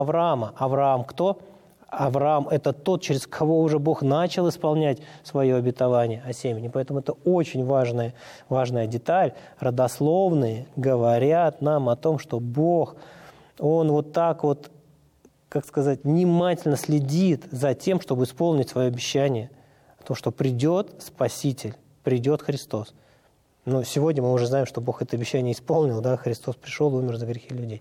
Авраама. Авраам кто? Авраам – это тот, через кого уже Бог начал исполнять свое обетование о семени. Поэтому это очень важная деталь. Родословные говорят нам о том, что Бог, Он вот так вот, как сказать, внимательно следит за тем, чтобы исполнить свое обещание, о том, что придет Спаситель, придет Христос. Но сегодня мы уже знаем, что Бог это обещание исполнил, да, Христос пришел, умер за грехи людей.